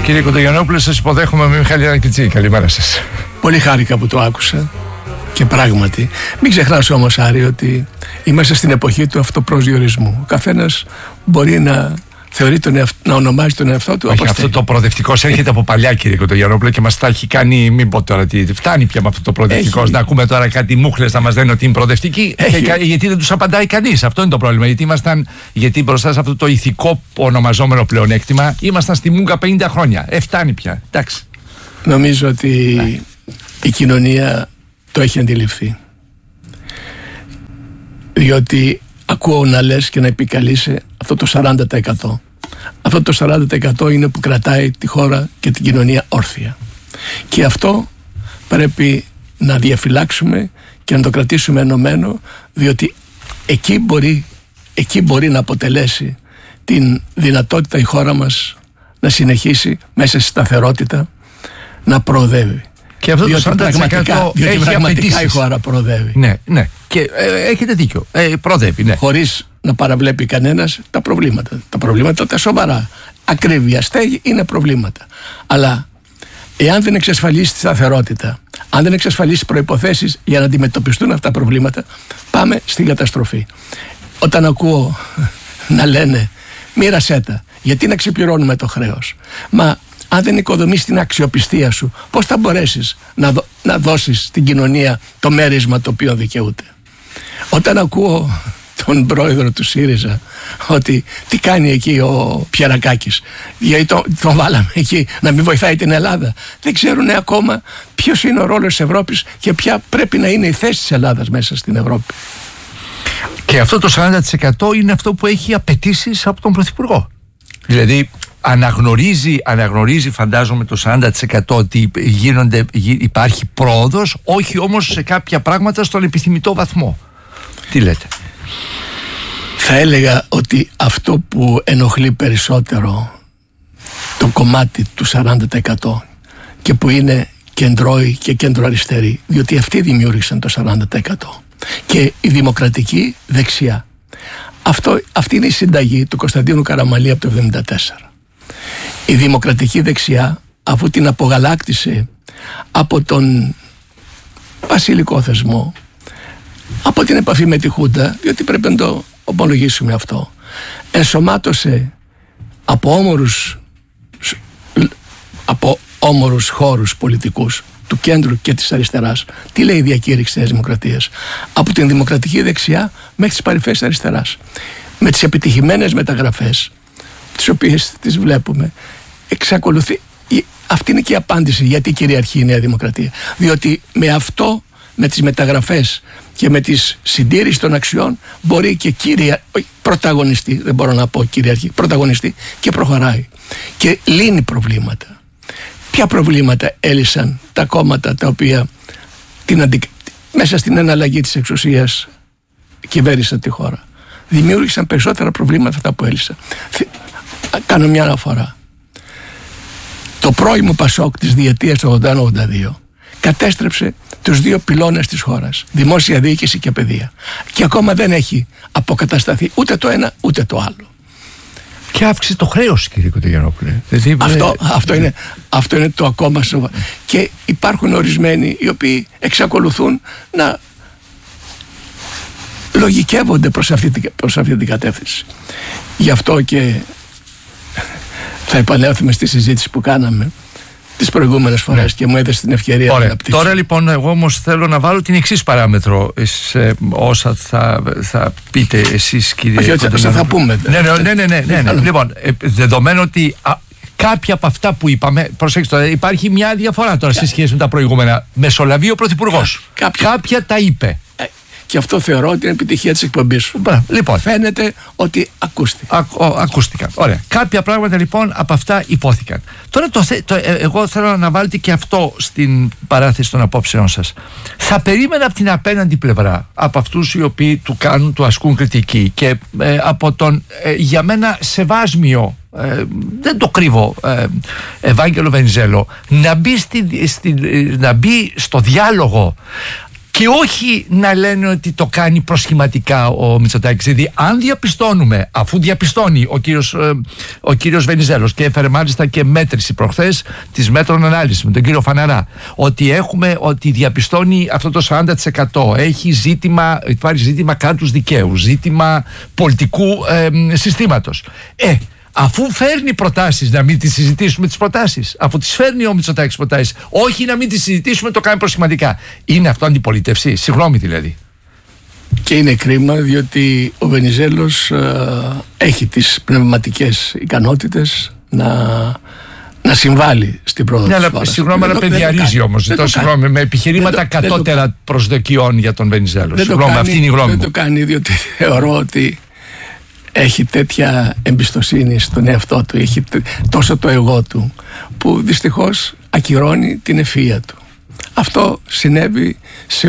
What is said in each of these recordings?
Κύριε Κοντογιαννόπουλε, σας υποδέχομαι με Μιχάλη Ανακητσή. Καλημέρα σας. Πολύ χάρηκα που το άκουσα και πράγματι. Μην ξεχνάς όμως, Άρη, ότι είμαστε στην εποχή του αυτοπροσδιορισμού. Ο καθένας μπορεί να θεωρεί να ονομάζει τον εαυτό του. Όχι, αυτό το προοδευτικός έρχεται από παλιά, κύριε Κοντογιαννόπουλε, και μας τα έχει κάνει. Μην πω τώρα τι. Φτάνει πια με αυτό το προοδευτικός. Να ακούμε τώρα κάτι μούχλες να μας λένε ότι είναι προοδευτικοί. Γιατί δεν τους απαντάει κανείς. Αυτό είναι το πρόβλημα. Γιατί μπροστά σε αυτό το ηθικό ονομαζόμενο πλεονέκτημα ήμασταν στη μούγκα 50 χρόνια. Φτάνει πια. Εντάξει. Νομίζω ότι η κοινωνία το έχει αντιληφθεί. Διότι ακούω να λες και να επικαλείσαι αυτό το 40%. Αυτό το 40% είναι που κρατάει τη χώρα και την κοινωνία όρθια. Και αυτό πρέπει να διαφυλάξουμε και να το κρατήσουμε ενωμένο, διότι εκεί μπορεί να αποτελέσει την δυνατότητα η χώρα μας να συνεχίσει μέσα στη σταθερότητα να προοδεύει. Και αυτό το 40% διότι πραγματικά η χώρα προοδεύει. Ναι. Και έχετε δίκιο. Προοδεύει, ναι. Χωρίς να παραβλέπει κανένας τα προβλήματα. Τα προβλήματα τα σοβαρά. Ακρίβεια, στέγη είναι προβλήματα. Αλλά εάν δεν εξασφαλίσει τη σταθερότητα, αν δεν εξασφαλίσει προϋποθέσεις για να αντιμετωπιστούν αυτά τα προβλήματα, πάμε στην καταστροφή. Όταν ακούω να λένε μοίρασέ τα, γιατί να ξεπληρώνουμε το χρέος? Μα αν δεν οικοδομείς την αξιοπιστία σου, πώς θα μπορέσεις να δώσεις στην κοινωνία το μέρισμα το οποίο δικαιούται? Όταν ακούω τον πρόεδρο του ΣΥΡΙΖΑ ότι τι κάνει εκεί ο Πιερακάκης, γιατί τον βάλαμε εκεί να μην βοηθάει την Ελλάδα, δεν ξέρουν ακόμα ποιος είναι ο ρόλος της Ευρώπης και ποια πρέπει να είναι η θέση της Ελλάδας μέσα στην Ευρώπη. Και αυτό το 40% είναι αυτό που έχει απαιτήσεις από τον Πρωθυπουργό. Δηλαδή αναγνωρίζει φαντάζομαι το 40% ότι υπάρχει πρόοδος, όχι όμως σε κάποια πράγματα στον επιθυμητό βαθμό. Τι λέτε? Θα έλεγα ότι αυτό που ενοχλεί περισσότερο το κομμάτι του 40% και που είναι κεντρώοι και κέντρο-αριστεροί, διότι αυτοί δημιούργησαν το 40% και η δημοκρατική δεξιά. Αυτή είναι η συνταγή του Κωνσταντίνου Καραμανλή από το 1974. Η δημοκρατική δεξιά, αφού την απογαλάκτησε από τον βασιλικό θεσμό, από την επαφή με τη Χούντα, διότι πρέπει να το ομολογήσουμε αυτό, ενσωμάτωσε από όμορους χώρους πολιτικούς του κέντρου και της αριστεράς. Τι λέει η διακήρυξη της Δημοκρατίας? Από την δημοκρατική δεξιά μέχρι τις παρυφές της αριστεράς. Με τις επιτυχημένες μεταγραφές, τις οποίες τις βλέπουμε, εξακολουθεί. Αυτή είναι και η απάντηση γιατί κυριαρχεί η Νέα Δημοκρατία. Διότι με τις μεταγραφές και με τις συντήρηση των αξιών μπορεί και πρωταγωνιστεί, δεν μπορώ να πω κυριαρχεί, πρωταγωνιστεί και προχωράει και λύνει προβλήματα. Ποια προβλήματα έλυσαν τα κόμματα τα οποία μέσα στην εναλλαγή της εξουσίας κυβέρνησαν τη χώρα? Δημιούργησαν περισσότερα προβλήματα αυτά που έλυσαν. Κάνω μια αναφορά. Το πρώιμο Πασόκ της διετίας του 81-82 κατέστρεψε τους δύο πυλώνες της χώρας, δημόσια διοίκηση και παιδεία, και ακόμα δεν έχει αποκατασταθεί ούτε το ένα ούτε το άλλο. Και αύξησε το χρέος, κύριε Κοντογιαννόπουλε. Αυτό είναι το ακόμα σοβαρό. Και υπάρχουν ορισμένοι οι οποίοι εξακολουθούν να λογικεύονται προς αυτή την κατεύθυνση. Γι' αυτό και θα επανέλθουμε στη συζήτηση που κάναμε τις προηγούμενες φορές και μου έδωσε την ευκαιρία να αναπτύξω. Τώρα λοιπόν εγώ όμως θέλω να βάλω την εξής παράμετρο σε όσα θα πείτε εσείς, κύριε Κοντογιαννόπουλε. Θα πούμε. Ναι. Λοιπόν, δεδομένου ότι κάποια από αυτά που είπαμε, προσέξτε τώρα, υπάρχει μια διαφορά τώρα σε σχέση με τα προηγούμενα. Μεσολαβεί ο Πρωθυπουργός. Κάποια τα είπε. Και αυτό θεωρώ ότι είναι επιτυχία της εκπομπής σου. Λοιπόν, φαίνεται ότι ακούστηκαν. Ωραία. Κάποια πράγματα λοιπόν από αυτά υπόθηκαν. Τώρα εγώ θέλω να βάλετε και αυτό στην παράθεση των απόψεών σας. Θα περίμενα από την απέναντι πλευρά, από αυτούς οι οποίοι του ασκούν κριτική και από τον για μένα σεβάσμιο, δεν το κρύβω, Ευάγγελο Βενιζέλο, να μπει στο διάλογο Και όχι να λένε ότι το κάνει προσχηματικά ο Μητσοτάκης. Δηλαδή, αν διαπιστώνουμε, αφού διαπιστώνει ο κύριος Βενιζέλος, και έφερε μάλιστα και μέτρηση προχθές της μέτρων ανάλυσης με τον κύριο Φαναρά, ότι διαπιστώνει αυτό το 40%, υπάρχει ζήτημα κράτους δικαίου, ζήτημα πολιτικού συστήματος. Αφού φέρνει προτάσεις, να μην τις συζητήσουμε τις προτάσεις. Αφού τις φέρνει ο Μητσοτάκης προτάσεις, όχι να μην τις συζητήσουμε, το κάνει προσχηματικά. Είναι αυτό αντιπολίτευση? Συγγνώμη δηλαδή. Και είναι κρίμα, διότι ο Βενιζέλος έχει τις πνευματικές ικανότητες να συμβάλλει στην πρόοδο της χώρας. Συγγνώμη, αλλά παιδιαρίζει όμως. Με επιχειρήματα κατώτερα προσδοκιών για τον Βενιζέλο. Συγγνώμη, αυτή είναι η γνώμη μου. Δεν το κάνει, διότι θεωρώ ότι έχει τέτοια εμπιστοσύνη στον εαυτό του, έχει τόσο το εγώ του, που δυστυχώς ακυρώνει την ευφυΐα του. Αυτό συνέβη σε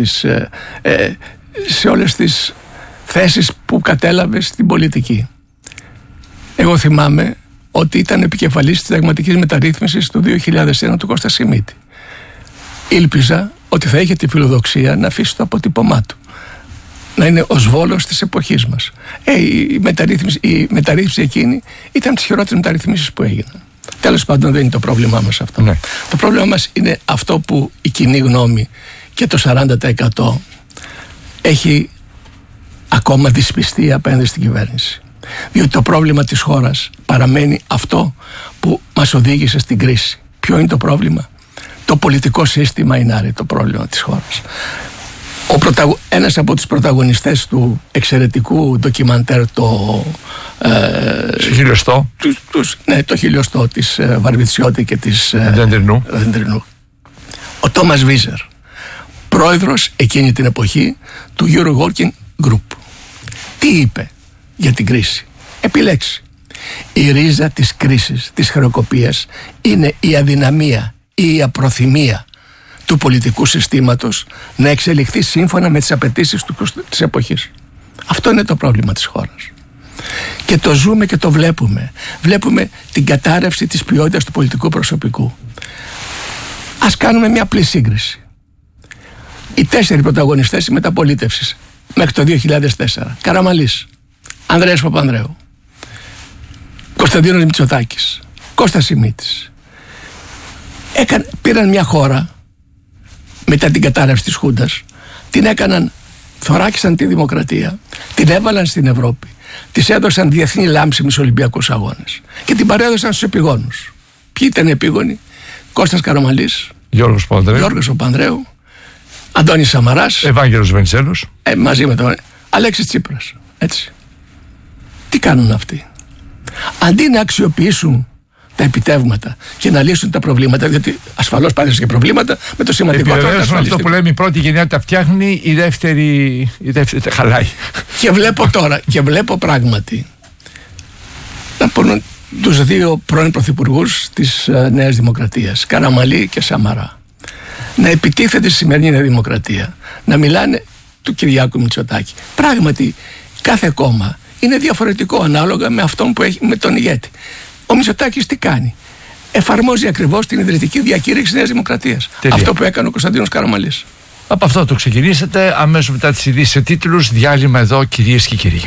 όλες τις θέσεις που κατέλαβε στην πολιτική. Εγώ θυμάμαι ότι ήταν επικεφαλής της συνταγματικής μεταρρύθμισης του 2001 του Κώστα Σιμίτη. Ήλπιζα ότι θα είχε τη φιλοδοξία να αφήσει το αποτύπωμά του, να είναι ο σβόλος της εποχής μας. Η μεταρρύθμιση εκείνη ήταν τις χειρότερες μεταρρυθμίσεις που έγιναν. Τέλος πάντων, δεν είναι το πρόβλημά μας αυτό. Ναι. Το πρόβλημά μας είναι αυτό που η κοινή γνώμη και το 40% έχει ακόμα δυσπιστεί απέναντι στην κυβέρνηση. Διότι το πρόβλημα της χώρας παραμένει αυτό που μας οδήγησε στην κρίση. Ποιο είναι το πρόβλημα? Το πολιτικό σύστημα είναι άρρη το πρόβλημα της χώρας. Ένας από τους πρωταγωνιστές του εξαιρετικού ντοκιμαντέρ, το χιλιοστό. Το χιλιοστό της Βαρβιτσιώτη και της Δεντρινού, ο Τόμας Βίζερ, πρόεδρος εκείνη την εποχή του Euro Working Group, τι είπε για την κρίση? Επιλέξει: η ρίζα της κρίσης, της χρεοκοπίας, είναι η αδυναμία ή η απροθυμία του πολιτικού συστήματος να εξελιχθεί σύμφωνα με τις απαιτήσεις της εποχής. Αυτό είναι το πρόβλημα της χώρας. Και το ζούμε και το βλέπουμε. Βλέπουμε την κατάρρευση της ποιότητας του πολιτικού προσωπικού. Ας κάνουμε μια απλή σύγκριση. Οι 4 πρωταγωνιστές της μεταπολίτευσης μέχρι το 2004: Καραμανλής, Ανδρέας Παπανδρέου, Κωνσταντίνος Μητσοτάκης, Κώστας Σιμίτης, πήραν μια χώρα μετά την κατάρρευση της Χούντας, την έκαναν, θωράκισαν τη δημοκρατία, την έβαλαν στην Ευρώπη, της έδωσαν διεθνή λάμψη με τους Ολυμπιακούς Αγώνες και την παρέδωσαν στους επιγόνους. Ποιοι ήταν οι επίγονοι? Κώστας Καραμανλής, Γιώργος Παπανδρέου, Αντώνης Σαμαράς, Ευάγγελος Βενιζέλος, μαζί με τον Αλέξης Τσίπρας. Έτσι. Τι κάνουν αυτοί? Αντί να αξιοποιήσουν τα επιτεύγματα και να λύσουν τα προβλήματα, διότι ασφαλώς υπάρχουν και προβλήματα, με το σημαντικό αυτό που λέμε, η πρώτη γενιά τα φτιάχνει, η δεύτερη τα χαλάει. Και βλέπω πράγματι να πω τους 2 πρώην πρωθυπουργούς της Νέας Δημοκρατίας, Καραμανλή και Σαμαρά, να επιτίθεται στη σημερινή Νέα Δημοκρατία, να μιλάνε του Κυριάκου Μητσοτάκη. Πράγματι, κάθε κόμμα είναι διαφορετικό ανάλογα με αυτόν που έχει, με τον ηγέτη. Ο Μητσοτάκης τι κάνει? Εφαρμόζει ακριβώς την ιδρυτική διακήρυξη της Νέας Δημοκρατίας. Αυτό που έκανε ο Κωνσταντίνος Καραμανλής. Από αυτό το ξεκινήσατε. Αμέσως μετά τις ειδήσεις σε τίτλους, διάλειμμα εδώ, κυρίες και κύριοι.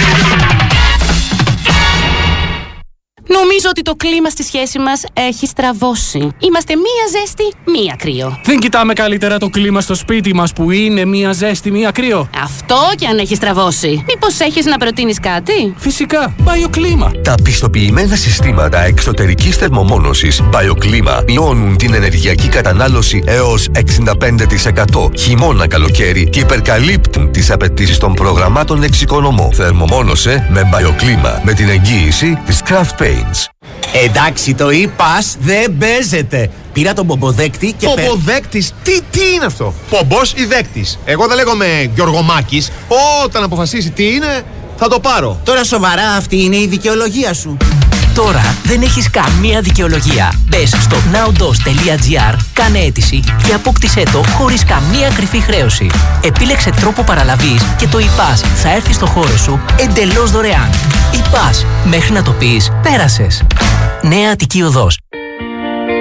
Νομίζω ότι το κλίμα στη σχέση μας έχει στραβώσει. Είμαστε μία ζέστη, μία κρύο. Δεν κοιτάμε καλύτερα το κλίμα στο σπίτι μας που είναι μία ζέστη, μία κρύο? Αυτό κι αν έχει στραβώσει. Μήπως έχεις να προτείνεις κάτι? Φυσικά, BioClima. Τα πιστοποιημένα συστήματα εξωτερικής θερμομόνωσης BioClima μειώνουν την ενεργειακή κατανάλωση έως 65% χειμώνα-καλοκαίρι και υπερκαλύπτουν τις απαιτήσεις των προγραμμάτων εξοικονομώ. Θερμομόνωσε με BioClima με την εγγύηση της Craft Paints. Εντάξει, το e-pass δεν παίζεται. Πήρα τον πομποδέκτη και... Πομποδέκτης? Τι είναι αυτό? Πομπός ή δέκτης? Εγώ δεν λέγομαι Γιωργομάκης. Όταν αποφασίσει τι είναι, θα το πάρω. Τώρα σοβαρά, αυτή είναι η δικαιολογία σου? Τώρα δεν έχεις καμία δικαιολογία. Μπες στο nowdos.gr, κάνε αίτηση και απόκτησέ το χωρίς καμία κρυφή χρέωση. Επίλεξε τρόπο παραλαβής και το e-pass θα έρθει στο χώρο σου εντελώς δωρεάν. E-pass, μέχρι να το πεις, πέρασες. Νέα Αττική Οδός.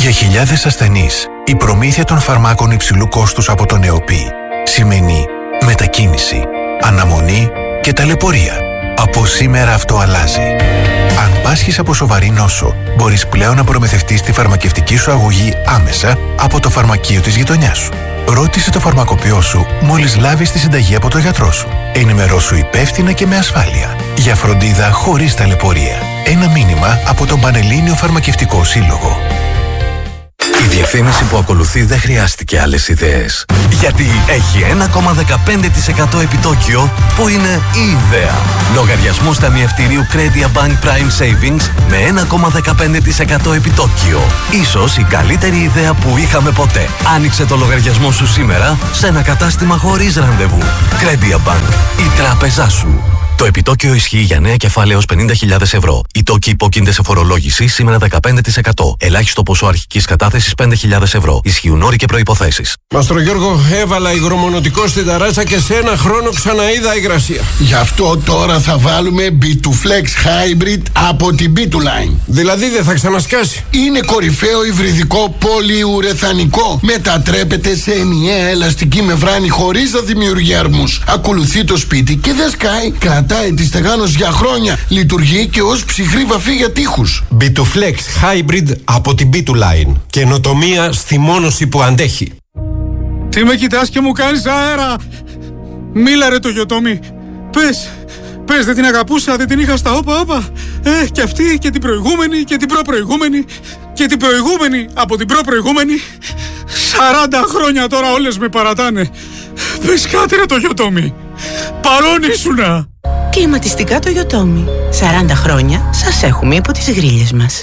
Για χιλιάδες ασθενείς, η προμήθεια των φαρμάκων υψηλού κόστους από τον ΕΟΠΗ σημαίνει μετακίνηση, αναμονή και ταλαιπωρία. Από σήμερα αυτό αλλάζει. Αν πάσχεις από σοβαρή νόσο, μπορείς πλέον να προμηθευτείς τη φαρμακευτική σου αγωγή άμεσα από το φαρμακείο της γειτονιάς σου. Ρώτησε το φαρμακοποιό σου μόλις λάβεις τη συνταγή από τον γιατρό σου. Ενημερώσου υπεύθυνα και με ασφάλεια. Για φροντίδα χωρίς ταλαιπωρία. Ένα μήνυμα από τον Πανελλήνιο Φαρμακευτικό Σύλλογο. Η διευθύνηση που ακολουθεί δεν χρειάστηκε άλλες ιδέες. Γιατί έχει 1,15% επιτόκιο που είναι η ιδέα. Λογαριασμούς ταμιευτηρίου Crediabank Prime Savings με 1,15% επιτόκιο. Ίσως η καλύτερη ιδέα που είχαμε ποτέ. Άνοιξε το λογαριασμό σου σήμερα σε ένα κατάστημα χωρίς ραντεβού. Crediabank, η τράπεζά σου. Το επιτόκιο ισχύει για νέα κεφάλαια έως 50.000 ευρώ. Οι τόκοι υπόκεινται σε φορολόγηση σήμερα 15%. Ελάχιστο ποσό αρχικής κατάθεσης 5.000 ευρώ. Ισχύουν όροι και προϋποθέσεις. Μαστρο Γιώργο, έβαλα υγρομονωτικό στην ταράτσα και σε ένα χρόνο ξαναείδα υγρασία. Γι' αυτό τώρα θα βάλουμε B2Flex Hybrid από την B2Line. Δηλαδή δεν θα ξανασκάσει. Είναι κορυφαίο υβριδικό πολυουρεθανικό. Μετατρέπεται σε ενιαία ελαστική μεμβράνη χωρίς να δημιουργεί αρμούς. Ακολουθεί το σπίτι και δεν σκάει. Κρατάει τη στεγάνωση για χρόνια. Λειτουργεί και ως ψυχρή βαφή για τοίχους. B2Flex Hybrid από την B2Line. Καινοτομία στη μόνωση που αντέχει. Τι με κοιτάς και μου κάνεις αέρα? Μίλα ρε το Γιωτόμι. Πες, δεν την αγαπούσα, δεν την είχα στα όπα. Και αυτή και την προηγούμενη και την προπροηγούμενη και την προηγούμενη από την προπροηγούμενη. 40 χρόνια τώρα όλες με παρατάνε. Πες κάτι ρε το Γιωτόμι. Παρόν ήσουνα. Κλιματιστικά το Γιωτόμι. 40 χρόνια σας έχουμε υπό τις γρίλες μας.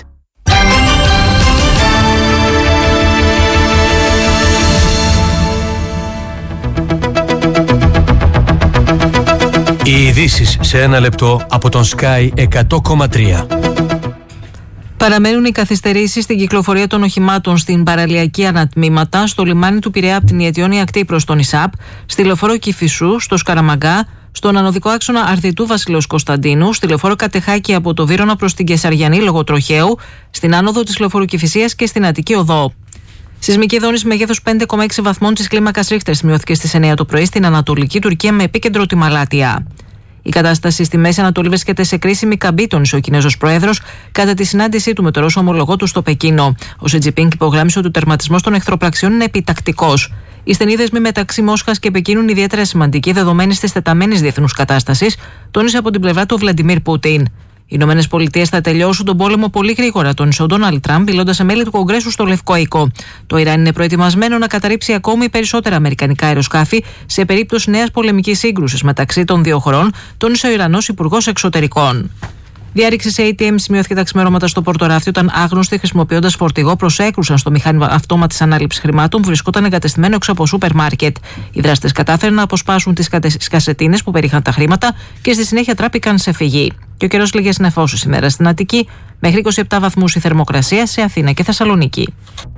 Οι ειδήσεις σε ένα λεπτό από τον Sky 100,3. Παραμένουν οι καθυστερήσεις στην κυκλοφορία των οχημάτων στην παραλιακή ανατμήματα, στο λιμάνι του Πειραιά από την Ιατιώνη ακτή προς τον Ισάπ, στη λεωφόρο Κηφισού, στο Σκαραμαγκά, στον ανωδικό άξονα Αρδιτού Βασιλέως Κωνσταντίνου, στη λεωφόρο Κατεχάκη από το Βύρωνα προς την Κεσαριανή λόγω τροχαίου, στην άνοδο της λεωφόρου Κηφισίας και στην Αττική Οδό. Σεισμική δόνηση μέγεθος 5,6 βαθμών της κλίμακας Ρίχτερ σημειώθηκε στις 9 το πρωί στην Ανατολική Τουρκία με επίκεντρο τη Μαλάτια. Η κατάσταση στη Μέση Ανατολή βρίσκεται σε κρίσιμη καμπή, τόνισε ο Κινέζος Πρόεδρος κατά τη συνάντησή του με τον Ρώσο ομολογό του στο Πεκίνο. Ο Σι Τζινπίνγκ υπογράμμισε ότι ο τερματισμός των εχθροπραξιών είναι επιτακτικός. Οι στενοί δεσμοί μεταξύ Μόσχας και Πεκίνου είναι ιδιαίτερα σημαντικοί δεδομένη της τεταμένης διεθνούς κατάστασης, τόνισε από την πλευρά του Βλαντιμίρ Πούτιν. Οι Ηνωμένες Πολιτείες θα τελειώσουν τον πόλεμο πολύ γρήγορα, τόνισε ο Ντόναλντ Τραμπ, μιλώντας σε μέλη του Κογκρέσου στο Λευκό Οίκο. Το Ιράν είναι προετοιμασμένο να καταρρύψει ακόμη περισσότερα αμερικανικά αεροσκάφη σε περίπτωση νέας πολεμικής σύγκρουσης μεταξύ των δύο χωρών, τόνισε ο Ιρανός Υπουργός Εξωτερικών. Διάρρηξη σε ATM σημειώθηκε τα ξημερώματα στο Πορτοράφτη όταν άγνωστοι χρησιμοποιώντας φορτηγό προσέκρουσαν στο μηχάνημα αυτόματης ανάληψης χρημάτων που βρισκόταν εγκατεστημένο έξω από σούπερ μάρκετ. Οι δράστες κατάφεραν να αποσπάσουν τις κασετίνες που περιείχαν τα χρήματα και στη συνέχεια τράπηκαν σε φυγή. Και ο καιρός λέγε συννεφώσεις σήμερα στην Αττική, μέχρι 27 βαθμούς η θερμοκρασία σε Αθήνα και Θεσσαλονίκη.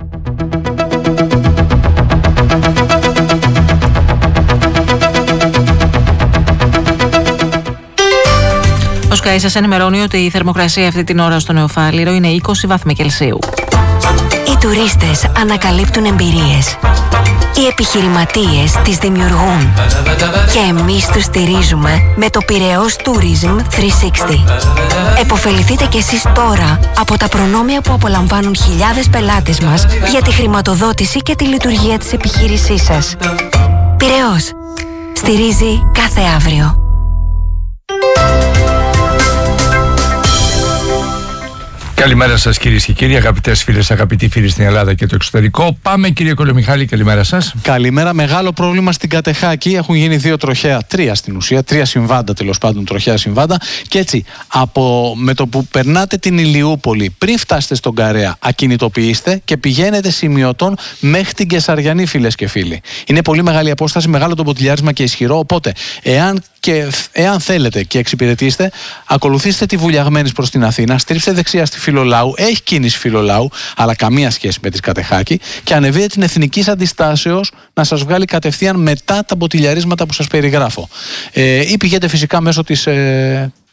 Ο Sky σας ενημερώνει ότι η θερμοκρασία αυτή την ώρα στο Νεοφάλιρο είναι 20 βαθμοί Κελσίου. Οι τουρίστες ανακαλύπτουν εμπειρίες. Οι επιχειρηματίες τις δημιουργούν. Και εμείς τους στηρίζουμε με το Πειραιώς Tourism 360. Εποφεληθείτε κι εσείς τώρα από τα προνόμια που απολαμβάνουν χιλιάδες πελάτες μας για τη χρηματοδότηση και τη λειτουργία της επιχείρησής σας. Πειραιώς. Στηρίζει κάθε αύριο. Καλημέρα σας κυρίες και κύριοι, αγαπητές φίλες, αγαπητοί φίλοι στην Ελλάδα και το εξωτερικό. Πάμε κύριε Κολομιχάλη, καλημέρα σας. Καλημέρα. Μεγάλο πρόβλημα στην Κατεχάκη. Έχουν γίνει 2 τροχαία, 3 στην ουσία, 3 συμβάντα τέλος πάντων, τροχαία συμβάντα. Και έτσι, με το που περνάτε την Ηλιούπολη, πριν φτάσετε στον Καρέα, ακινητοποιήστε και πηγαίνετε σημειωτών μέχρι την Κεσαριανή, φίλες και φίλοι. Είναι πολύ μεγάλη απόσταση, μεγάλο το μποτιλιάρισμα και ισχυρό. Οπότε, εάν θέλετε και εξυπηρετήστε, ακολουθήστε τη Βουλιαγμένης προς την Αθήνα, στρίψτε δεξιά στη Φιλολάου, έχει κίνηση Φιλολάου, αλλά καμία σχέση με τη Κατεχάκη, και ανεβείτε την Εθνικής Αντιστάσεως να σας βγάλει κατευθείαν μετά τα μποτιλιαρίσματα που σας περιγράφω. Ή πηγαίνετε φυσικά μέσω της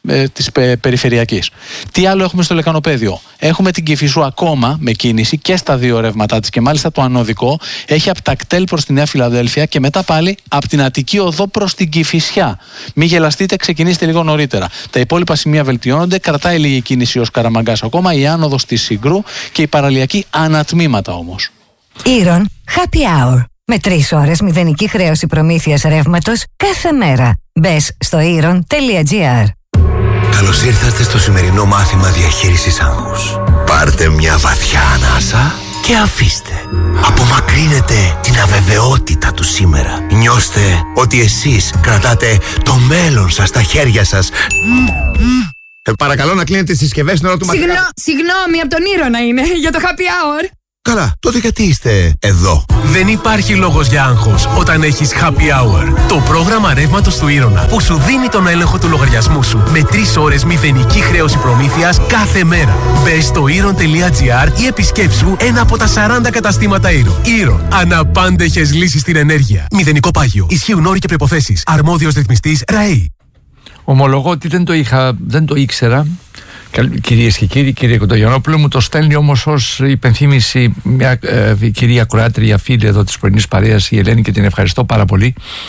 της περιφερειακής. Τι άλλο έχουμε στο λεκανοπέδιο? Έχουμε την Κηφισού ακόμα με κίνηση και στα δύο ρεύματά της, και μάλιστα το ανωδικό έχει από τα κτέλ προς τη Νέα Φιλαδέλφια και μετά πάλι από την Αττική Οδό προς την Κηφισιά. Μην γελαστείτε, ξεκινήστε λίγο νωρίτερα. Τα υπόλοιπα σημεία βελτιώνονται, κρατάει λίγη κίνηση ως Καραμαγκάς ακόμα, η άνοδος της Συγκρού και η παραλιακή ανατμήματα όμως. Ήρων Happy Hour. Με 3 ώρες μηδενική χρέωση προμήθειας ρεύματος κάθε μέρα. Μπες στο iron.gr. Καλώς ήρθατε στο σημερινό μάθημα διαχείρισης άγχους. Πάρτε μια βαθιά ανάσα και αφήστε. Απομακρύνετε την αβεβαιότητα του σήμερα. Νιώστε ότι εσείς κρατάτε το μέλλον σας στα χέρια σας. Παρακαλώ να κλείνετε τις συσκευές στην ώρα του μαθήματος. Συγγνώμη, από τον Ήρωνα είναι, για το happy hour. Καλά, τότε γιατί είστε εδώ? Δεν υπάρχει λόγος για άγχος όταν έχεις Happy Hour. Το πρόγραμμα ρεύματος του Ήρωνα που σου δίνει τον έλεγχο του λογαριασμού σου με 3 ώρες μηδενική χρέωση προμήθειας κάθε μέρα. Μπες στο iron.gr ή επισκέψου ένα από τα 40 καταστήματα Ήρωνα. Ήρωνα. Αναπάντεχες λύσεις στην ενέργεια. Μηδενικό πάγιο. Ισχύουν όροι και προϋποθέσεις. Αρμόδιος ρυθμιστής ΡΑΕΗ. Ομολογώ ότι δεν το ήξερα. Κυρίες και κύριοι, κύριε Κοντογιαννόπουλο, μου το στέλνει όμως ως υπενθύμηση μια κυρία κουράτρια, φίλη εδώ της πρωινής παρέας, η Ελένη, και την ευχαριστώ πάρα πολύ.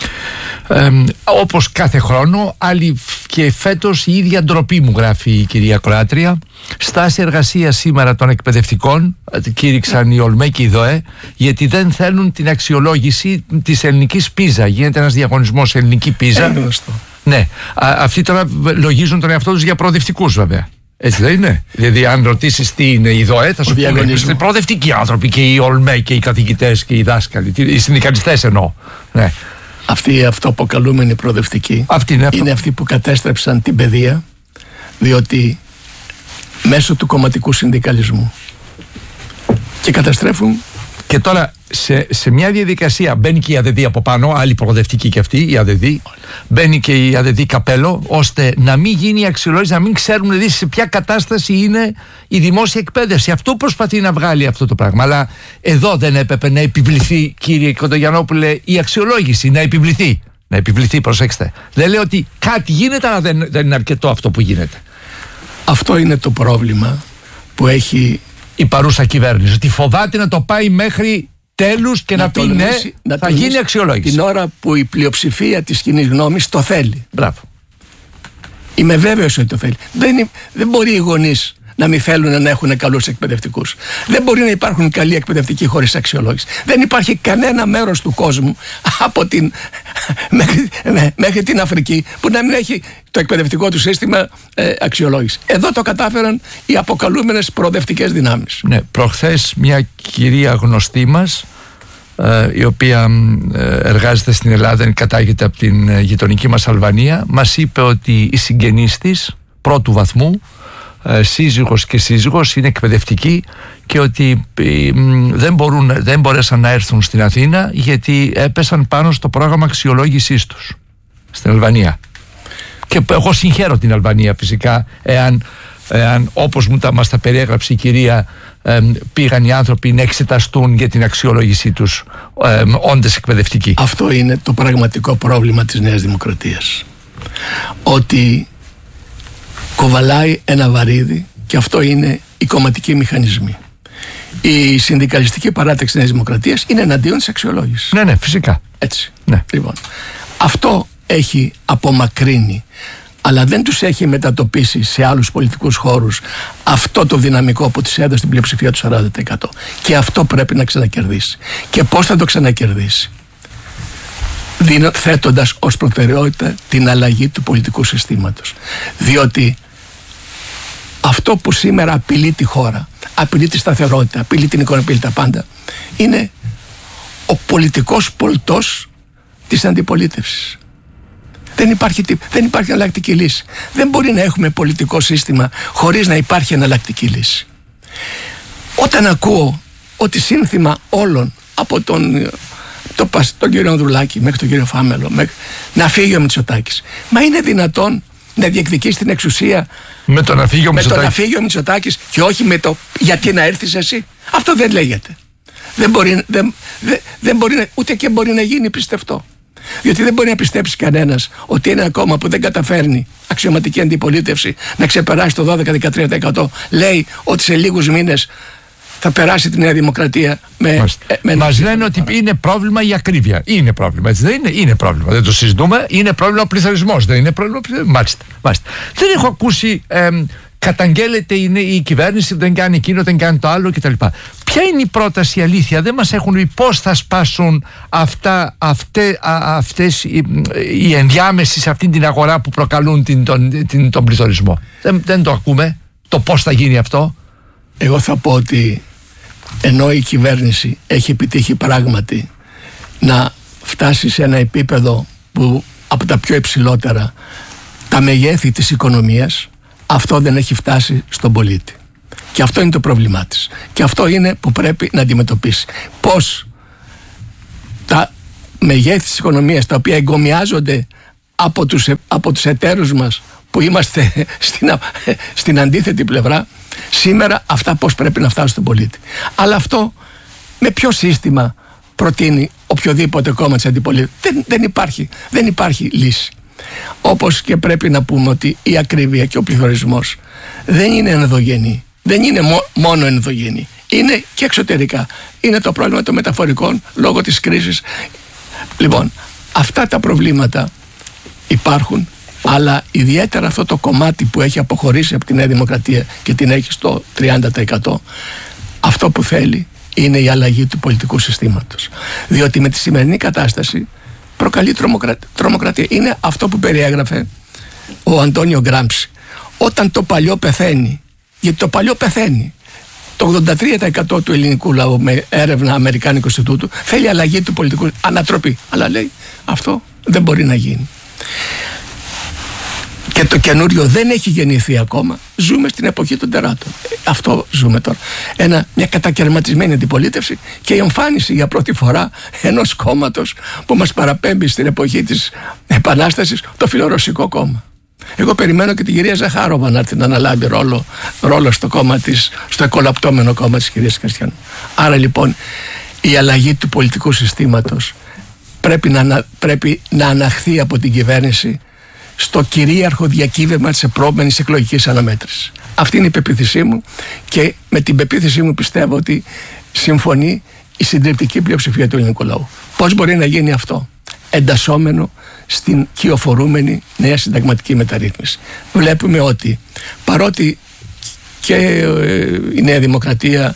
Όπως κάθε χρόνο, άλλη και φέτος η ίδια ντροπή μου, γράφει η κυρία κουράτρια. Στάση εργασία σήμερα των εκπαιδευτικών, κήρυξαν οι ΟΛΜΕ και οι ΔΟΕ, γιατί δεν θέλουν την αξιολόγηση της ελληνικής πίζα. Γίνεται ένας διαγωνισμός ελληνική πίζα. Ναι, αυτοί τώρα λογίζουν τον εαυτό τους για προοδευτικούς, βέβαια. Έτσι δεν είναι? Δηλαδή, αν ρωτήσεις τι είναι η ΔΟΕ, θα σου πούνε είναι προοδευτικοί άνθρωποι, και οι ΟΛΜΕ και οι καθηγητές και οι δάσκαλοι, οι συνδικαλιστές εννοώ. Ναι. Αυτοί οι αυτοαποκαλούμενοι προοδευτικοί είναι αυτοί που κατέστρεψαν την παιδεία, διότι μέσω του κομματικού συνδικαλισμού, και καταστρέφουν. Και τώρα σε μια διαδικασία μπαίνει και η ΑΔΔ από πάνω, άλλη προοδευτική και αυτή, η ΑΔΔ. Μπαίνει και η ΑΔΔ καπέλο, ώστε να μην γίνει η αξιολόγηση, να μην ξέρουν δηλαδή σε ποια κατάσταση είναι η δημόσια εκπαίδευση. Αυτό προσπαθεί να βγάλει αυτό το πράγμα. Αλλά εδώ δεν έπρεπε να επιβληθεί, κύριε Κοντογιαννόπουλε, η αξιολόγηση. Να επιβληθεί. Να επιβληθεί, προσέξτε. Δεν λέω ότι κάτι γίνεται, αλλά δεν είναι αρκετό αυτό που γίνεται. Αυτό είναι το πρόβλημα που έχει η παρούσα κυβέρνηση. Ότι φοβάται να το πάει μέχρι τέλους και να πει ναι, θα γίνει αξιολόγηση. Την ώρα που η πλειοψηφία της κοινής γνώμης το θέλει. Μπράβο. Είμαι βέβαιος ότι το θέλει. Δεν μπορεί οι γονείς να μην θέλουν να έχουν καλούς εκπαιδευτικούς. Δεν μπορεί να υπάρχουν καλοί εκπαιδευτικοί χωρίς αξιολόγηση. Δεν υπάρχει κανένα μέρος του κόσμου από μέχρι την Αφρική που να μην έχει το εκπαιδευτικό του σύστημα αξιολόγηση. Εδώ το κατάφεραν οι αποκαλούμενες προοδευτικές δυνάμεις. Ναι, προχθές μια κυρία γνωστή μας, η οποία εργάζεται στην Ελλάδα, κατάγεται από την γειτονική μας Αλβανία, μας είπε ότι οι συγγενείς της πρώτου βαθμού, σύζυγος και σύζυγος, είναι εκπαιδευτικοί, και ότι δεν μπορέσαν να έρθουν στην Αθήνα γιατί έπεσαν πάνω στο πρόγραμμα αξιολόγησής τους στην Αλβανία. Και εγώ συγχαίρω την Αλβανία φυσικά, εάν όπως μας τα περιέγραψε η κυρία, πήγαν οι άνθρωποι να εξεταστούν για την αξιολόγησή τους όντες εκπαιδευτικοί. Αυτό είναι το πραγματικό πρόβλημα της Νέας Δημοκρατίας. Ότι κοβαλάει ένα βαρύδι, και αυτό είναι οι κομματικοί μηχανισμοί. Η συνδικαλιστική παράταξη Νέας Δημοκρατίας είναι εναντίον της αξιολόγησης. Ναι, φυσικά. Έτσι. Ναι. Λοιπόν, αυτό έχει απομακρύνει, αλλά δεν τους έχει μετατοπίσει σε άλλους πολιτικούς χώρους αυτό το δυναμικό που τους έδωσε την πλειοψηφία του 40%. Και αυτό πρέπει να ξανακερδίσει. Και πώς θα το ξανακερδίσει? Θέτοντας ως προτεραιότητα την αλλαγή του πολιτικού συστήματος. Διότι αυτό που σήμερα απειλεί τη χώρα, απειλεί τη σταθερότητα, απειλεί την οικονομία, απειλεί τα πάντα, είναι ο πολιτικός πολτός της αντιπολίτευσης. Δεν υπάρχει εναλλακτική λύση. Δεν μπορεί να έχουμε πολιτικό σύστημα χωρίς να υπάρχει εναλλακτική λύση. Όταν ακούω ότι σύνθημα όλων, από τον κύριο Ανδρουλάκη μέχρι τον κύριο Φάμελο, να φύγει ο Μητσοτάκης, μα είναι δυνατόν να διεκδικήσει την εξουσία με το να φύγει ο Μητσοτάκης και όχι με το γιατί να έρθεις εσύ? Αυτό δεν λέγεται. Δεν μπορεί ούτε και μπορεί να γίνει πιστευτό. Διότι δεν μπορεί να πιστέψει κανένας ότι ένα κόμμα που δεν καταφέρνει αξιωματική αντιπολίτευση να ξεπεράσει το 12-13% λέει ότι σε λίγους μήνες θα περάσει τη Νέα Δημοκρατία Μας λένε ότι είναι πρόβλημα η ακρίβεια. Είναι πρόβλημα, έτσι δεν είναι? Είναι πρόβλημα. Δεν το συζητούμε. Είναι πρόβλημα ο πληθωρισμός. Δεν είναι πρόβλημα. Μάλιστα. Δεν έχω ακούσει καταγγέλλεται η κυβέρνηση δεν κάνει εκείνο, δεν κάνει το άλλο κτλ. Ποια είναι η πρόταση, η αλήθεια? Δεν μας έχουν πει πώς θα σπάσουν αυτές οι ενδιάμεσοι σε αυτήν την αγορά που προκαλούν τον πληθωρισμό. Δεν το ακούμε. Το πώς θα γίνει αυτό. Εγώ θα πω ότι ενώ η κυβέρνηση έχει επιτύχει πράγματι να φτάσει σε ένα επίπεδο που από τα πιο υψηλότερα τα μεγέθη της οικονομίας, αυτό δεν έχει φτάσει στον πολίτη. Και αυτό είναι το πρόβλημά της. Και αυτό είναι που πρέπει να αντιμετωπίσει. Πώς τα μεγέθη της οικονομίας, τα οποία εγκομιάζονται από τους εταίρους μας που είμαστε στην αντίθετη πλευρά, σήμερα αυτά πώς πρέπει να φτάσουν στον πολίτη. Αλλά αυτό με ποιο σύστημα προτείνει οποιοδήποτε κόμμα της αντιπολίτευσης? Δεν υπάρχει λύση. Όπως και πρέπει να πούμε ότι η ακρίβεια και ο πληθωρισμός δεν είναι ενδογενή. Δεν είναι μόνο ενδογενή. Είναι και εξωτερικά. Είναι το πρόβλημα των μεταφορικών λόγω της κρίσης. Λοιπόν, αυτά τα προβλήματα υπάρχουν, αλλά ιδιαίτερα αυτό το κομμάτι που έχει αποχωρήσει από τη Νέα Δημοκρατία και την έχει στο 30%, αυτό που θέλει είναι η αλλαγή του πολιτικού συστήματος. Διότι με τη σημερινή κατάσταση προκαλεί τρομοκρατία. Είναι αυτό που περιέγραφε ο Αντώνιο Γκράμψη. Όταν το παλιό πεθαίνει, γιατί το παλιό πεθαίνει, το 83% του ελληνικού λαού, με έρευνα Αμερικάνικου Ινστιτούτου, θέλει αλλαγή του πολιτικού, ανατροπή. Αλλά λέει αυτό δεν μπορεί να γίνει. Και το καινούριο δεν έχει γεννηθεί ακόμα. Ζούμε στην εποχή των τεράτων. Αυτό ζούμε τώρα. Μια κατακαιρματισμένη αντιπολίτευση και η εμφάνιση για πρώτη φορά ενός κόμματος που μας παραπέμπει στην εποχή της Επανάστασης, το Φιλορωσικό κόμμα. Εγώ περιμένω και την κυρία Ζαχάροβα να έρθει να αναλάβει ρόλο στο κόμμα της, στο εκολαπτώμενο κόμμα της κυρίας Χριστιανού. Άρα λοιπόν η αλλαγή του πολιτικού συστήματος πρέπει να αναχθεί από την κυβέρνηση στο κυρίαρχο διακύβευμα της επόμενης εκλογικής αναμέτρησης. Αυτή είναι η πεποίθησή μου και με την πεποίθησή μου πιστεύω ότι συμφωνεί η συντριπτική πλειοψηφία του ελληνικού λαού. Πώς μπορεί να γίνει αυτό? Εντασσόμενο στην κυοφορούμενη νέα συνταγματική μεταρρύθμιση. Βλέπουμε ότι παρότι και η Νέα Δημοκρατία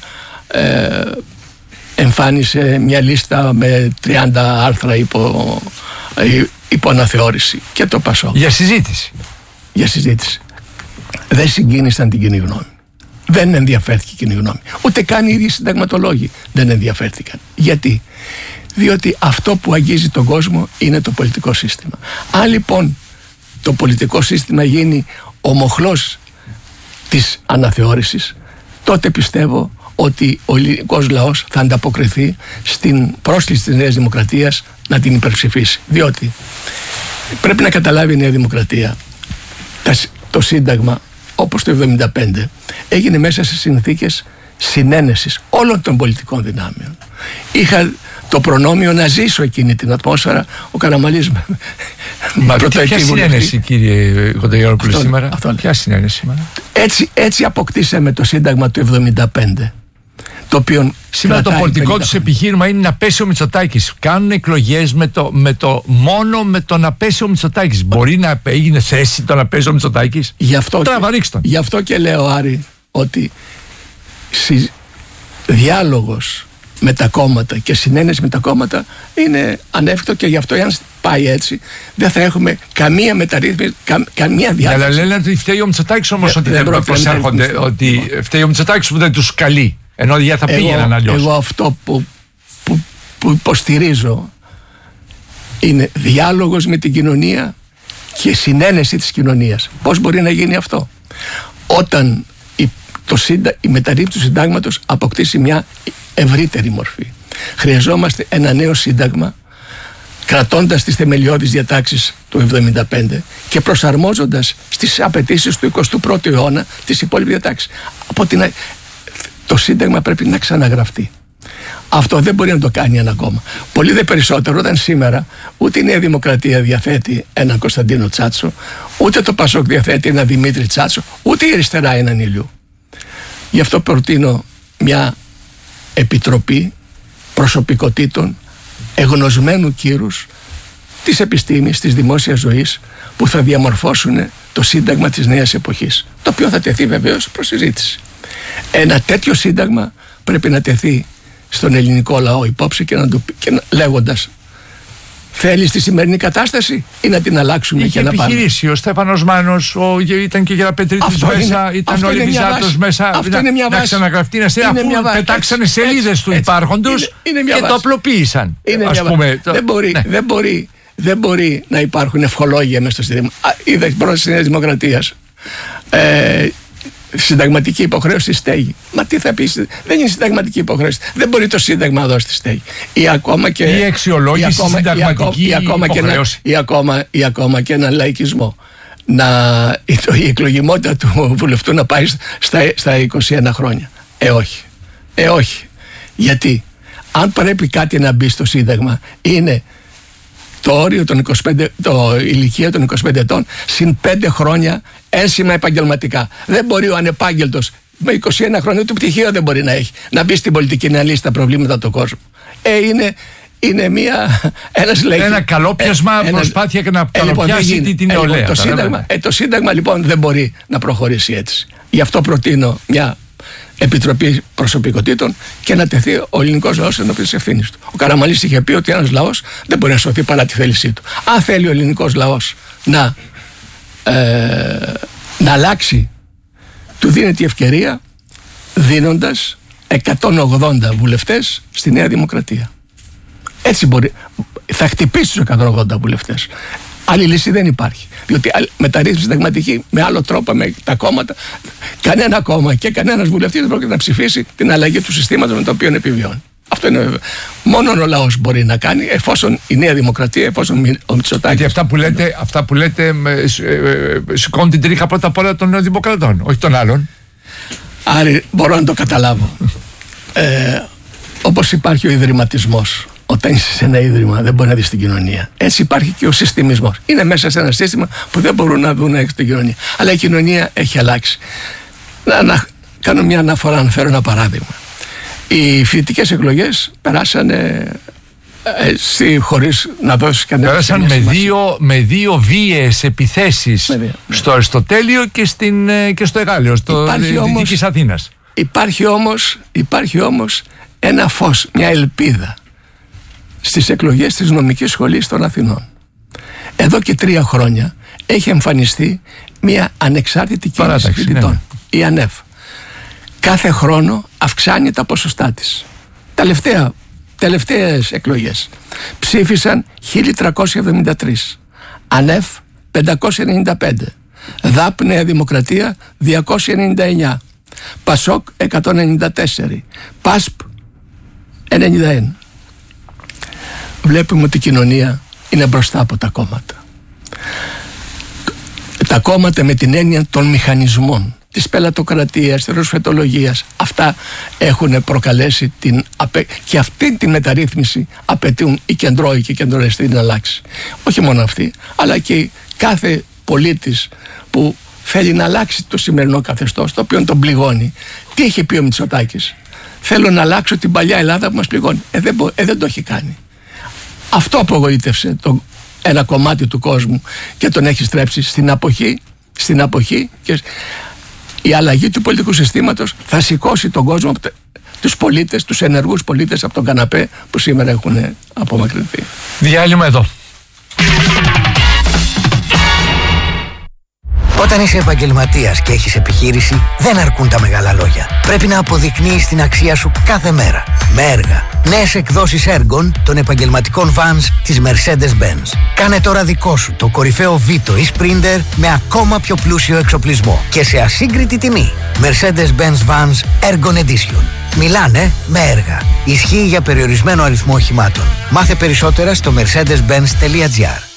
εμφάνισε μια λίστα με 30 άρθρα υπό αναθεώρηση και το ΠΑΣΟΚ. Για συζήτηση. Δεν συγκίνησαν την κοινή γνώμη. Δεν ενδιαφέρθηκε η κοινή γνώμη. Ούτε καν οι ίδιοι συνταγματολόγοι δεν ενδιαφέρθηκαν. Γιατί? Διότι αυτό που αγγίζει τον κόσμο είναι το πολιτικό σύστημα. Αν λοιπόν το πολιτικό σύστημα γίνει ο μοχλός της αναθεώρησης, τότε πιστεύω ότι ο ελληνικός λαός θα ανταποκριθεί στην πρόσκληση της Νέας Δημοκρατίας να την υπερψηφίσει. Διότι πρέπει να καταλάβει η Νέα Δημοκρατία το Σύνταγμα, όπως το 1975, έγινε μέσα σε συνθήκες συνένεσης όλων των πολιτικών δυνάμεων. Είχα το προνόμιο να ζήσω εκείνη την ατμόσφαιρα. Ο Καραμαλής ποια συνένεση, κύριε Κοντογιαννόπουλε, σήμερα? Ποια συνένεση σήμερα? Έτσι αποκτήσαμε το Σύνταγμα του 1975. Σήμερα το πολιτικό τους επιχείρημα είναι να πέσει ο Μητσοτάκης. Κάνουν εκλογές μόνο με το να πέσει ο Μητσοτάκης. Μπορεί να έγινε θέση το να πέσει ο Μητσοτάκης? Γι' αυτό και λέω, Άρη, ότι διάλογος με τα κόμματα και συνένεση με τα κόμματα είναι ανέφικτο, και γι' αυτό εάν πάει έτσι δεν θα έχουμε καμία μεταρρύθμιση, καμία διάθεση. Αλλά λένε ότι φταίει ο Μητσοτάκης όμως ότι δεν προσέρχονται, ότι φταίει ο Μητσοτάκης που δεν τους καλεί, ενώ θα πήγαιναν αλλιώς. Εγώ αυτό που υποστηρίζω είναι διάλογος με την κοινωνία και συνένεση της κοινωνίας. Πώς μπορεί να γίνει αυτό? Όταν η μεταρρύθμιση του συντάγματος αποκτήσει μια ευρύτερη μορφή. Χρειαζόμαστε ένα νέο σύνταγμα, κρατώντας τις θεμελιώδεις διατάξεις του 1975 και προσαρμόζοντας στις απαιτήσεις του 21ου αιώνα τις υπόλοιπες διατάξεις. Το σύνταγμα πρέπει να ξαναγραφτεί. Αυτό δεν μπορεί να το κάνει ένα κόμμα. Πολύ δε περισσότερο όταν σήμερα ούτε η Νέα Δημοκρατία διαθέτει έναν Κωνσταντίνο Τσάτσο, ούτε το Πασόκ διαθέτει έναν Δημήτρη Τσάτσο, ούτε η αριστερά έναν Ηλιού. Γι' αυτό προτείνω μια επιτροπή προσωπικότητων εγνωσμένου κύρους της επιστήμης, της δημόσιας ζωής, που θα διαμορφώσουν το σύνταγμα της νέας εποχής, το οποίο θα τεθεί βεβαίως προς συζήτηση. Ένα τέτοιο σύνταγμα πρέπει να τεθεί στον ελληνικό λαό υπόψη και λέγοντας, θέλεις τη σημερινή κατάσταση ή να την αλλάξουμε και να πάμε. Είχε επιχειρήσει ο Στέφανος Μάνος, ήταν και Γεραπετρίτης μέσα, ήταν ο Λεβιζάτος μέσα. Να ξαναγραφτεί ένα αφού πετάξανε σελίδες του υπάρχοντος και το απλοποίησαν. Δεν μπορεί να υπάρχουν ευχολόγια μέσα στο σύνταγμα. Είδα πρώτα της Νέας Δημοκρατίας. Συνταγματική υποχρέωση στέγη. Μα τι θα πει, δεν είναι συνταγματική υποχρέωση. Δεν μπορεί το Σύνταγμα να δώσει τη στέγη. Ή ακόμα και. Η αξιολόγηση συνταγματική υποχρέωση. Ή ακόμα και έναν λαϊκισμό. Η εκλογιμότητα του βουλευτού να πάει στα 21 χρόνια. Όχι. Γιατί αν πρέπει κάτι να μπει στο Σύνταγμα, είναι το όριο των 25, το ηλικία των 25 ετών συν 5 χρόνια ένσημα επαγγελματικά. Δεν μπορεί ο ανεπάγγελτος με 21 χρόνια, το πτυχίο δεν μπορεί να έχει, να μπει στην πολιτική να λύσει τα προβλήματα του κόσμου. Είναι ένα καλό πιασμα, προσπάθεια και να καλοπιάσει την νεολαία. Το Σύνταγμα λοιπόν δεν μπορεί να προχωρήσει έτσι. Γι' αυτό προτείνω μια επιτροπή προσωπικότητων και να τεθεί ο ελληνικός λαός ενώπιον της ευθύνης του. Ο Καραμανλής είχε πει ότι ένας λαός δεν μπορεί να σωθεί παρά τη θέλησή του. Αν θέλει ο ελληνικός λαός να αλλάξει, του δίνεται η ευκαιρία δίνοντας 180 βουλευτές στη Νέα Δημοκρατία. Έτσι μπορεί. Θα χτυπήσει τους 180 βουλευτές. Άλλη λύση δεν υπάρχει. Διότι μεταρρύθμιση συνταγματική με άλλο τρόπο, με τα κόμματα, κανένα κόμμα και κανένας βουλευτής δεν πρόκειται να ψηφίσει την αλλαγή του συστήματος με το οποίο επιβιώνει. Αυτό είναι βέβαιο. Μόνο ο λαός μπορεί να κάνει, εφόσον η Νέα Δημοκρατία, εφόσον ο Μητσοτάκης. Γιατί αυτά που λέτε σηκώνουν την τρίχα πρώτα απ' όλα των Νέων Δημοκρατών, όχι των άλλων. Άρα μπορώ να το καταλάβω. Όπως υπάρχει ο ιδρυματισμός. Όταν είσαι σε ένα ίδρυμα, δεν μπορεί να δεις την κοινωνία. Έτσι υπάρχει και ο συστημισμός. Είναι μέσα σε ένα σύστημα που δεν μπορούν να δουν την κοινωνία. Αλλά η κοινωνία έχει αλλάξει. Να κάνω μια αναφορά, να φέρω ένα παράδειγμα. Οι φοιτητικές εκλογές περάσανε χωρίς να δώσει κανένα. Πέρασαν με δύο βίαιες επιθέσεις στο Αριστοτέλειο και στο Εγάλεο, στο Δυτικής Αθήνας. Υπάρχει όμως ένα φως, μια ελπίδα στις εκλογές της Νομικής Σχολής των Αθηνών. Εδώ και 3 χρόνια έχει εμφανιστεί μια ανεξάρτητη κίνηση φοιτητών, η ΑΝΕΦ. Κάθε χρόνο αυξάνει τα ποσοστά της. Τελευταίες εκλογές ψήφισαν 1.373, ΑΝΕΦ 595, ΔΑΠ Νέα Δημοκρατία 299, ΠΑΣΟΚ 194, ΠΑΣΠ 91. Βλέπουμε ότι η κοινωνία είναι μπροστά από τα κόμματα. Τα κόμματα με την έννοια των μηχανισμών, της πελατοκρατίας, της ρουσφετολογίας, αυτά έχουν προκαλέσει και αυτή τη μεταρρύθμιση απαιτούν οι κεντρώοι και οι κεντροαριστεροί να αλλάξει. Όχι μόνο αυτοί, αλλά και κάθε πολίτης που θέλει να αλλάξει το σημερινό καθεστώς, το οποίο τον πληγώνει. Τι έχει πει ο Μητσοτάκης? Θέλω να αλλάξω την παλιά Ελλάδα που μας πληγώνει. Δεν το έχει κάνει. Αυτό απογοήτευσε ένα κομμάτι του κόσμου και τον έχει στρέψει στην αποχή, και η αλλαγή του πολιτικού συστήματος θα σηκώσει τον κόσμο, τους πολίτες, τους ενεργούς πολίτες από τον καναπέ που σήμερα έχουν απομακρυνθεί. Διάλειμμα εδώ. Όταν είσαι επαγγελματίας και έχεις επιχείρηση, δεν αρκούν τα μεγάλα λόγια. Πρέπει να αποδεικνύεις την αξία σου κάθε μέρα. Με έργα. Νέες εκδόσεις έργων των επαγγελματικών vans της Mercedes-Benz. Κάνε τώρα δικό σου το κορυφαίο Vito ή Sprinter με ακόμα πιο πλούσιο εξοπλισμό και σε ασύγκριτη τιμή. Mercedes-Benz Vans Ergon Edition. Μιλάνε με έργα. Ισχύει για περιορισμένο αριθμό οχημάτων. Μάθε περισσότερα στο mercedes-benz.gr.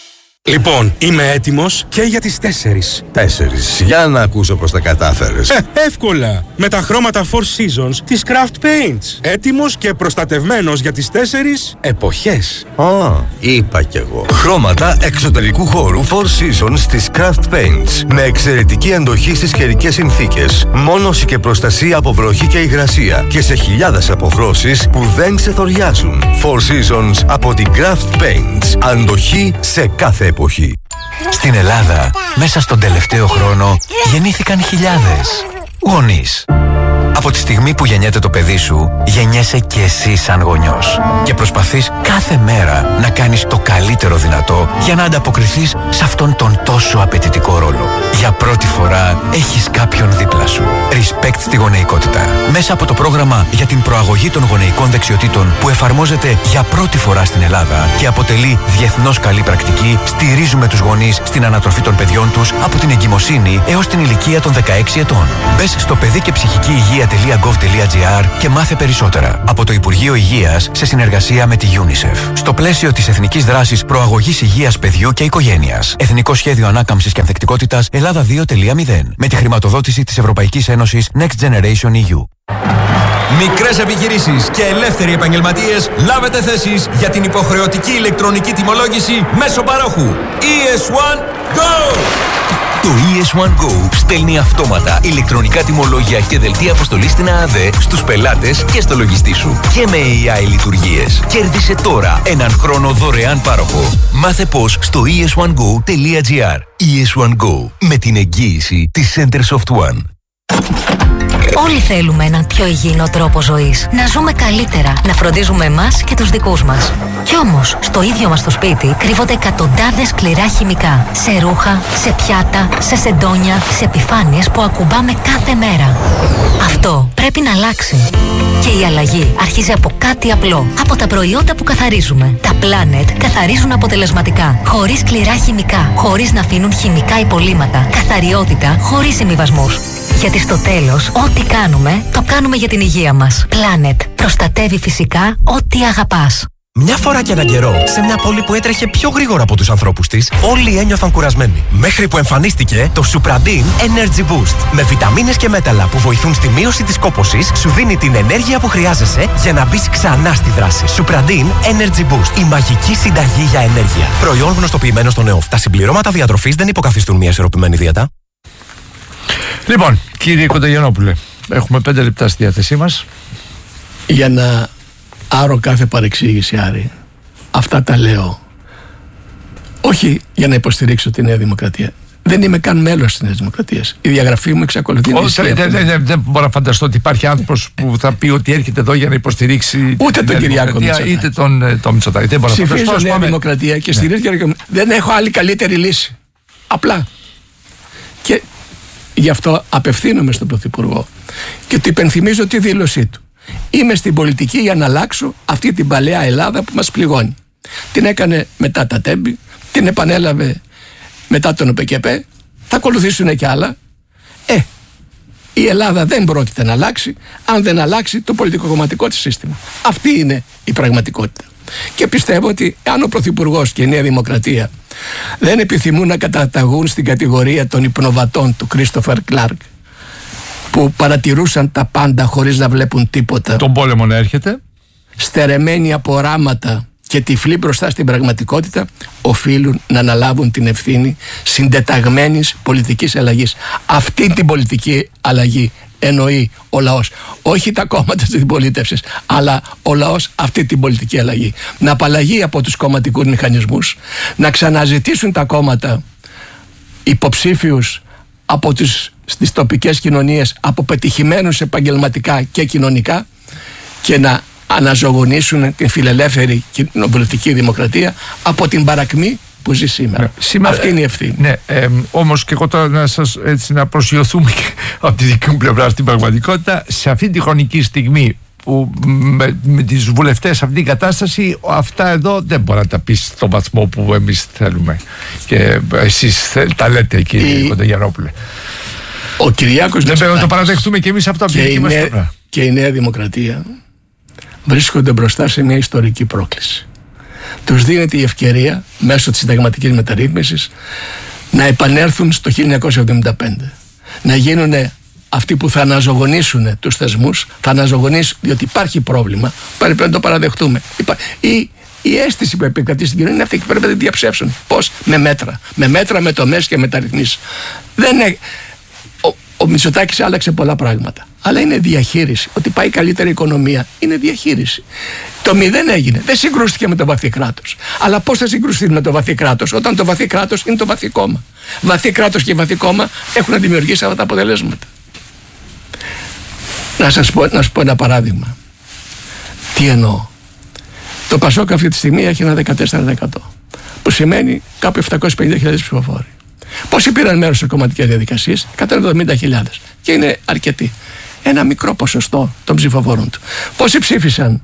Λοιπόν, είμαι έτοιμος και για τις 4. 4. Για να ακούσω πως τα κατάφερες. Εύκολα! Με τα χρώματα Four Seasons της Craft Paints. Έτοιμος και προστατευμένος για τις 4 εποχές. Είπα κι εγώ. Χρώματα εξωτερικού χώρου Four Seasons της Craft Paints. Με εξαιρετική αντοχή στις καιρικές συνθήκες. Μόνωση και προστασία από βροχή και υγρασία. Και σε χιλιάδες αποχρώσεις που δεν ξεθοριάζουν. Four Seasons από την Craft Paints. Αντοχή σε κάθε εποχή. Στην Ελλάδα, μέσα στον τελευταίο χρόνο, γεννήθηκαν χιλιάδες γονείς. Από τη στιγμή που γεννιέται το παιδί σου, γεννιέσαι και εσύ σαν γονιός. Και προσπαθείς κάθε μέρα να κάνεις το καλύτερο δυνατό για να ανταποκριθείς σε αυτόν τον τόσο απαιτητικό ρόλο. Για πρώτη φορά έχεις κάποιον δίπλα σου. Respect στη γονεϊκότητα. Μέσα από το πρόγραμμα για την προαγωγή των γονεϊκών δεξιοτήτων που εφαρμόζεται για πρώτη φορά στην Ελλάδα και αποτελεί διεθνώς καλή πρακτική, στηρίζουμε τους γονείς στην ανατροφή των παιδιών τους από την εγκυμοσύνη έως την ηλικία των 16 ετών. Μπες στο παιδί και ψυχική υγεία.gov.gr και μάθε περισσότερα από το Υπουργείο Υγείας σε συνεργασία με τη UNICEF. Στο πλαίσιο της Εθνικής Δράσης Προαγωγής Υγείας Παιδιού και Οικογένειας. Εθνικό Σχέδιο Ανάκαμψης και Ανθεκτικότητας Ελλάδα 2.0. Με τη χρηματοδότηση της Ευρωπαϊκής Ένωσης Next Generation EU. Μικρές επιχειρήσεις και ελεύθεροι επαγγελματίες, λάβετε θέσεις για την υποχρεωτική ηλεκτρονική τιμολόγηση μέσω παρόχου. ES1 Go! Το ES1 Go στέλνει αυτόματα ηλεκτρονικά τιμολόγια και δελτία αποστολής στην ΑΑΔΕ στους πελάτες και στο λογιστή σου. Και με AI λειτουργίες. Κέρδισε τώρα έναν χρόνο δωρεάν πάροχο. Μάθε πώς στο es1go.gr. ES1 Go, με την εγγύηση της Center Soft One. Όλοι θέλουμε έναν πιο υγιεινό τρόπο ζωής. Να ζούμε καλύτερα, να φροντίζουμε εμάς και τους δικούς μας. Κι όμως, στο ίδιο μας το σπίτι κρύβονται εκατοντάδες σκληρά χημικά. Σε ρούχα, σε πιάτα, σε σεντόνια, σε επιφάνειες που ακουμπάμε κάθε μέρα. Αυτό πρέπει να αλλάξει. Και η αλλαγή αρχίζει από κάτι απλό. Από τα προϊόντα που καθαρίζουμε. Τα Planet καθαρίζουν αποτελεσματικά. Χωρίς σκληρά χημικά. Χωρίς να αφήνουν χημικά υπολείμματα. Καθαριότητα χωρίς συμβιβασμούς. Γιατί στο τέλος, ό,τι κάνουμε, το κάνουμε για την υγεία μας. Planet. Προστατεύει φυσικά ό,τι αγαπάς. Μια φορά και έναν καιρό, σε μια πόλη που έτρεχε πιο γρήγορα από τους ανθρώπους της, όλοι ένιωθαν κουρασμένοι. Μέχρι που εμφανίστηκε το Supradin Energy Boost. Με βιταμίνες και μέταλλα που βοηθούν στη μείωση της κόπωσης, σου δίνει την ενέργεια που χρειάζεσαι για να μπεις ξανά στη δράση. Supradin Energy Boost. Η μαγική συνταγή για ενέργεια. Προϊόν γνωστοποιημένο στον ΕΟΦ. Τα συμπληρώματα διατροφής δεν υποκαθιστούν μια ισορροπημένη δίαιτα. Λοιπόν, κύριε Κοντογιαννόπουλε, έχουμε 5 λεπτά στη διάθεσή μας. Για να άρω κάθε παρεξήγηση, Άρη, αυτά τα λέω όχι για να υποστηρίξω τη Νέα Δημοκρατία. Δεν είμαι καν μέλος της Νέας Δημοκρατίας. Η διαγραφή μου εξακολουθεί να ισχύει. Δεν μπορώ να φανταστώ ότι υπάρχει άνθρωπος που θα πει ότι έρχεται εδώ για να υποστηρίξει ούτε τον Κυριάκο Μητσοτάκη, είτε τον Μητσοτάκη. Ψηφίζω Νέα Δημοκρατία και στηρίζω. Δεν έχω άλλη καλύτερη λύση. Απλά. Και γι' αυτό απευθύνομαι στον Πρωθυπουργό και του υπενθυμίζω τη δήλωσή του. Είμαι στην πολιτική για να αλλάξω αυτή την παλαιά Ελλάδα που μας πληγώνει. Την έκανε μετά τα Τέμπη, την επανέλαβε μετά τον ΟΠΕΚΕΠΕ, θα ακολουθήσουν και άλλα. Η Ελλάδα δεν πρόκειται να αλλάξει αν δεν αλλάξει το πολιτικοκομματικό της σύστημα. Αυτή είναι η πραγματικότητα. Και πιστεύω ότι αν ο Πρωθυπουργός και η Νέα Δημοκρατία δεν επιθυμούν να καταταγούν στην κατηγορία των υπνοβατών του Κρίστοφερ Κλάρκ, που παρατηρούσαν τα πάντα χωρίς να βλέπουν τίποτα, τον πόλεμο να έρχεται, στερεμένοι από οράματα και τυφλοί μπροστά στην πραγματικότητα, οφείλουν να αναλάβουν την ευθύνη συντεταγμένης πολιτικής αλλαγής. Αυτή την πολιτική αλλαγή εννοεί ο λαός. Όχι τα κόμματα της αντιπολίτευσης, αλλά ο λαός αυτή την πολιτική αλλαγή. Να απαλλαγεί από τους κομματικούς μηχανισμούς, να ξαναζητήσουν τα κόμματα υποψήφιους στις τοπικές κοινωνίες, από πετυχημένους επαγγελματικά και κοινωνικά, και να αναζωογονήσουν την φιλελεύθερη κοινοβουλευτική δημοκρατία από την παρακμή που ζει σήμερα. Αυτή είναι η ευθύνη. Ναι, όμως και εγώ τώρα να προσγειωθούμε και από τη δική μου πλευρά στην πραγματικότητα, σε αυτή τη χρονική στιγμή που με τις βουλευτές σε αυτήν την κατάσταση, αυτά εδώ δεν μπορεί να τα πεις στον βαθμό που εμείς θέλουμε και εσείς τα λέτε, κύριε Κοντογιαννόπουλε. Ο Κυριάκος δεν πρέπει να το παραδεχτούμε και εμείς αυτό από την δική μας πλευρά. Και η Νέα Δημοκρατία βρίσκονται μπροστά σε μια ιστορική πρόκληση. τους δίνεται η ευκαιρία μέσω της συνταγματικής μεταρρύθμισης να επανέλθουν στο 1975. Να γίνουν αυτοί που θα αναζωογονήσουν τους θεσμούς, θα αναζωογονήσουν, διότι υπάρχει πρόβλημα, πρέπει να το παραδεχτούμε. Η αίσθηση που επικρατεί στην κοινωνία είναι αυτή και πρέπει να την διαψεύσουν. Πώς? Με μέτρα. Με μέτρα, με τομές και μεταρρυθμίσεις. Ο Μητσοτάκης άλλαξε πολλά πράγματα. Αλλά είναι διαχείριση. Ότι πάει καλύτερη οικονομία είναι διαχείριση. Το 0 έγινε. Δεν συγκρούστηκε με το βαθύ κράτος. Αλλά πώς θα συγκρουστεί με το βαθύ κράτος, όταν το βαθύ κράτος είναι το βαθύ κόμμα. Βαθύ κράτος και βαθύ κόμμα έχουν δημιουργήσει αυτά τα αποτελέσματα. Να σου πω ένα παράδειγμα. Τι εννοώ? Το Πασόκ αυτή τη στιγμή έχει ένα 14%. Που σημαίνει κάπου 750.000 ψηφοφόροι. Πόσοι πήραν μέρος σε κομματικές διαδικασίες? 170.000. Και είναι αρκετοί. Ένα μικρό ποσοστό των ψηφοφόρων του. Πόσοι ψήφισαν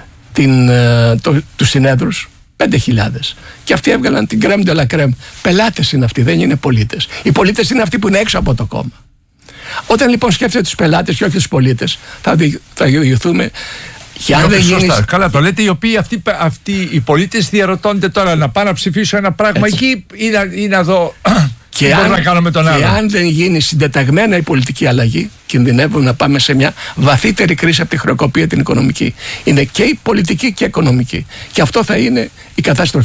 τους συνέδρους? 5.000. Και αυτοί έβγαλαν την crème de la crème. Πελάτες είναι αυτοί, δεν είναι πολίτες. Οι πολίτες είναι αυτοί που είναι έξω από το κόμμα. Όταν λοιπόν σκέφτεται τους πελάτες και όχι τους πολίτες, θα διηγηθούμε. Καλά το λέτε, οι οποίοι αυτοί οι πολίτες διαρωτώνται τώρα να πάνε να ψηφίσουν ένα πράγμα εκεί ή να δω τι μπορούμε να κάνουμε τον άλλο. Και αν δεν γίνει συντεταγμένα η πολιτική αλλαγή, κινδυνεύουμε να πάμε σε μια βαθύτερη κρίση από τη χρεοκοπία την οικονομική. Είναι και η πολιτική και η οικονομική. Και αυτό θα είναι η κατάστροφη.